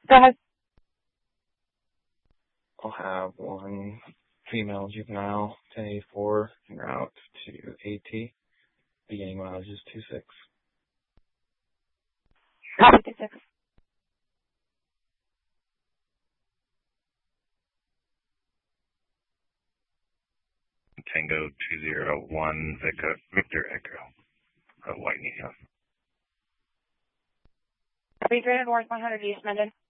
Go ahead. I'll have one female juvenile, 1084, en route to AT. Beginning mileage is 26. Copy 26. Tango 201 Victor Echo, White Neon. Copy 300 North 100 East, Mendon.